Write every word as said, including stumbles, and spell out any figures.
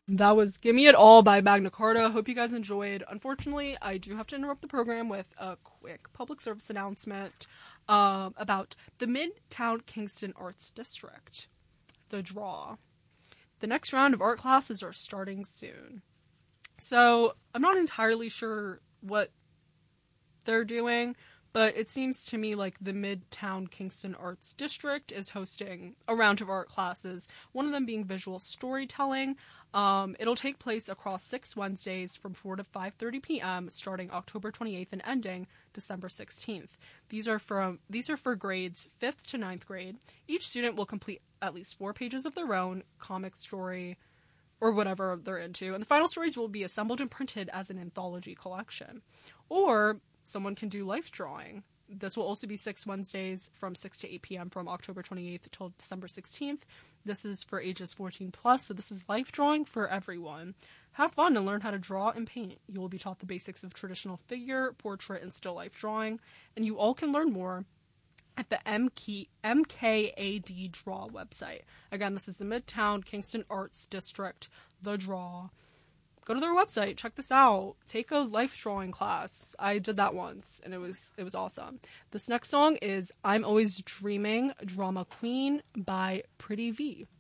That was Gimme It All by Magna Carta. Hope you guys enjoyed. Unfortunately, I do have to interrupt the program with a quick public service announcement um, about the Midtown Kingston Arts District. The draw. The next round of art classes are starting soon. So, I'm not entirely sure what they're doing, but it seems to me like the Midtown Kingston Arts District is hosting a round of art classes, one of them being visual storytelling. Um, it'll take place across six Wednesdays from four to five thirty p.m. starting October twenty-eighth and ending December sixteenth. These are from these are for grades fifth to ninth grade. Each student will complete at least four pages of their own comic story or whatever they're into, and the final stories will be assembled and printed as an anthology collection. Or someone can do life drawing. This will also be six Wednesdays from six to eight p.m. from October twenty-eighth till December sixteenth. This is for ages fourteen plus, so this is life drawing for everyone. Have fun and learn how to draw and paint. You will be taught the basics of traditional figure, portrait, and still life drawing, and you all can learn more at the M K A D Draw website. Again, this is the Midtown Kingston Arts District, The Draw. Go to their website, check this out. Take a life drawing class. I did that once, and it was it was awesome. This next song is I'm Always Dreaming, Drama Queen by Pretty V.